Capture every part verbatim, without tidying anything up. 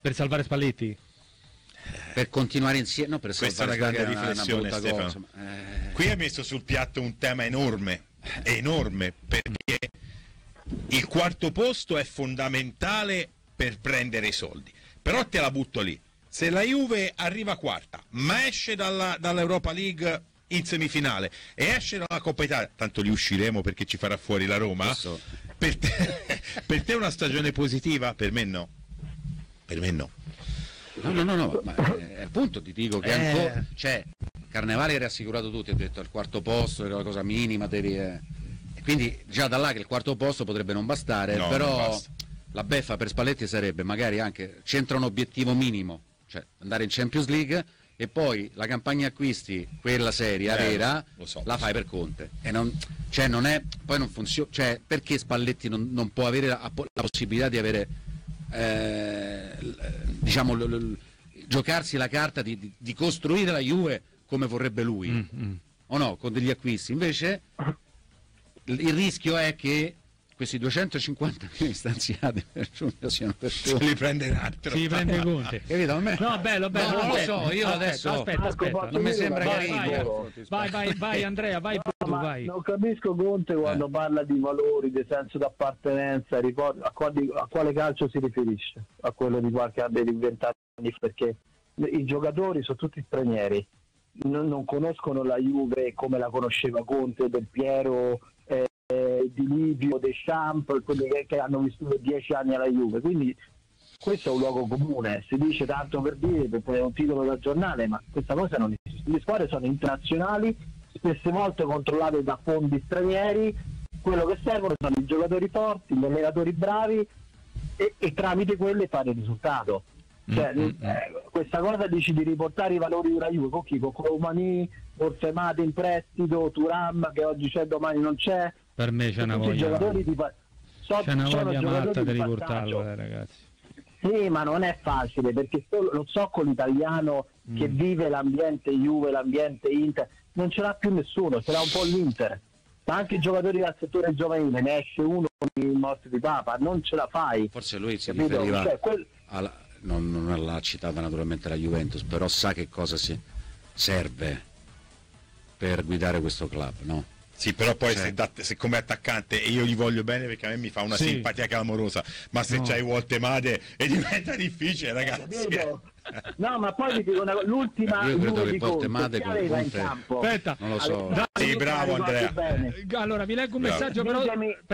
Per salvare Spalletti? Per continuare insieme, no, per questa è una grande riflessione, una Stefano. Eh... Qui hai messo sul piatto un tema enorme, enorme, perché il quarto posto è fondamentale per prendere i soldi, però te la butto lì. Se la Juve arriva quarta, ma esce dalla, dall'Europa League in semifinale e esce dalla Coppa Italia, tanto li usciremo perché ci farà fuori la Roma, per te, per te è una stagione positiva? Per me no. Per me no. No, no, no, no, ma eh, appunto ti dico che eh. ancora, cioè, Carnevale ha rassicurato tutti, ha detto al quarto posto era una cosa minima, devi, eh. E quindi già da là che il quarto posto potrebbe non bastare, no, però non basta. La beffa per Spalletti sarebbe magari anche, c'entra un obiettivo minimo, cioè andare in Champions League e poi la campagna acquisti, quella seria, eh, vera, lo so, la lo fai so. per Conte. E non, cioè non è, poi non funziona, cioè perché Spalletti non, non può avere la, la possibilità di avere eh, diciamo l, l, giocarsi la carta di, di, di costruire la Juve come vorrebbe lui, mm-hmm. o no, con degli acquisti. Invece il rischio è che questi duecentocinquanta milioni stanziati per giugno siano per se li prende un altro, si prende Conte, capito? Me... no, bello, bello, no, non lo aspetta, so, io aspetta, adesso aspetta, aspetta, non mi sembra vai, carino. Vai, vai, vai, vai Andrea, vai no, tu, vai. Non capisco Conte quando eh. parla di valori, di senso d'appartenenza, a quale, a quale calcio si riferisce? A quello di qualche anno, di vent'anni, perché i giocatori sono tutti stranieri, non, non conoscono la Juve come la conosceva Conte, Del Piero, eh, di Livio, Deschamps, quelli che, che hanno vissuto dieci anni alla Juve, quindi questo è un luogo comune, si dice tanto per dire, perché è un titolo da giornale, ma questa cosa non esiste. Le squadre sono internazionali, spesse volte controllate da fondi stranieri, quello che servono sono i giocatori forti, gli allenatori bravi e, e tramite quelle fare il risultato. Cioè, mm-hmm. eh, questa cosa dici di riportare i valori della Juve con chi? Con Colomani, Orfemate in prestito, Thuram che oggi c'è domani non c'è. Per me c'è una voglia, di pa- so, c'è una voglia matta di riportarlo, eh, ragazzi. Sì, ma non è facile perché solo lo zoccolo italiano mm. che vive l'ambiente Juve, l'ambiente Inter, non ce l'ha più nessuno, ce l'ha un po' l'Inter. Ma anche i giocatori del settore giovanile, ne esce uno con il morto di Papa, non ce la fai. Forse lui si capito? riferiva cioè, quel... alla, non, non l'ha citata naturalmente la Juventus, però sa che cosa si serve per guidare questo club, no? Sì, però poi cioè. se, da, se come attaccante, e io gli voglio bene perché a me mi fa una sì. simpatia clamorosa, ma se no. c'hai Volte Made e diventa difficile, ragazzi. No, ma poi mi dico una, l'ultima io credo che Volte Made aveva in campo. Aspetta, non lo so. Allora, sì, bravo Andrea. Allora vi leggo un bravo. messaggio però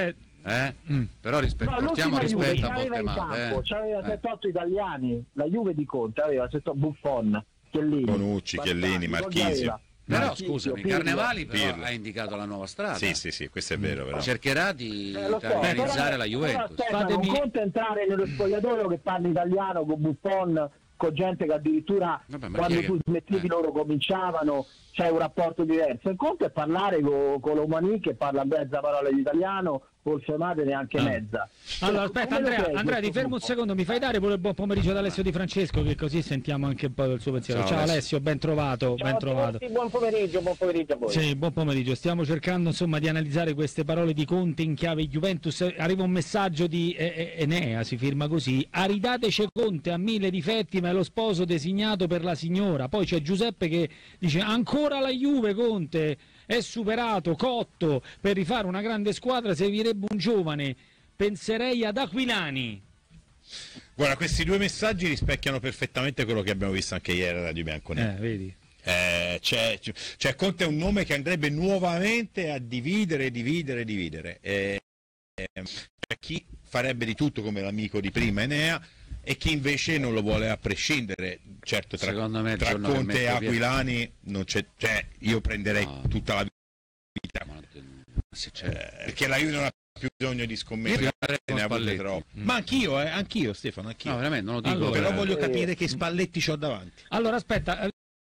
eh? mm. però rispetto, no, portiamo rispetto a Volte Made, eh? c'aveva sette otto italiani, la Juve di Conte aveva sette otto Buffon, Chiellini, Bonucci, Chiellini, Marchisio. Però scusami, Pirlo, Carnevali però Pirlo. ha indicato la nuova strada. Sì, sì, sì, questo è vero. Però. Cercherà di eh, so, italianizzare però, la Juventus. Però, aspetta, non conta entrare nello spogliatoio che parla italiano con Buffon, con gente che addirittura Vabbè, quando tu smettevi eh. loro cominciavano, c'è un rapporto diverso. Il conto è parlare con, con l'Omani che parla mezza parola di italiano, col Femate neanche ah. mezza. Allora aspetta Andrea, Andrea ti fermo un secondo, mi fai dare pure il buon pomeriggio ad Alessio Di Francesco che così sentiamo anche un po' del suo pensiero. Ciao, Ciao Alessio. Alessio, ben trovato, Ciao ben trovato. Tutti, buon pomeriggio, buon pomeriggio a voi. Sì, buon pomeriggio. Stiamo cercando insomma di analizzare queste parole di Conte in chiave Juventus. Arriva un messaggio di eh, Enea, si firma così: aridateci Conte, ha mille difetti ma è lo sposo designato per la signora. Poi c'è Giuseppe che dice ancora la Juve Conte è superato, cotto, per rifare una grande squadra servirebbe un giovane, penserei ad Aquilani. Guarda, questi due messaggi rispecchiano perfettamente quello che abbiamo visto anche ieri a Radio Bianconero. Eh, vedi. Eh, c'è, c'è Conte è un nome che andrebbe nuovamente a dividere, dividere, dividere. Eh, eh, c'è chi farebbe di tutto come l'amico di prima Enea e chi invece non lo vuole a prescindere. Certo, tra, me, tra Conte e Aquilani non c'è, cioè, io prenderei no. tutta la vita, ma se c'è, eh, perché la Juve non ha più bisogno di scommettere, ne ha avute troppo. Mm. Ma anch'io, eh, anch'io Stefano, anch'io. No, veramente non lo dico. Allora, però eh, voglio eh, capire che Spalletti c'ho davanti. Allora aspetta,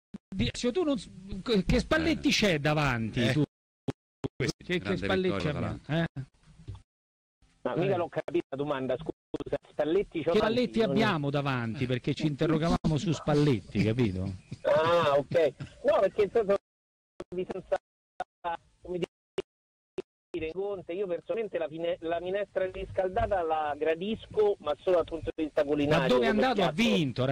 se tu non, che Spalletti eh. c'è davanti? Eh. Tu? Che, che Spalletti c'è? Eh? Ma mica l'ho capito la domanda, scusa, Spalletti c'ho che Spalletti davanti, abbiamo davanti, perché ci interrogavamo su Spalletti, capito? Ah, ok. No, perché è stato di senza come dire, Conte, io personalmente la, fine, la minestra riscaldata la gradisco, ma solo dal punto di vista culinario. Ma dove è andato ha vinto,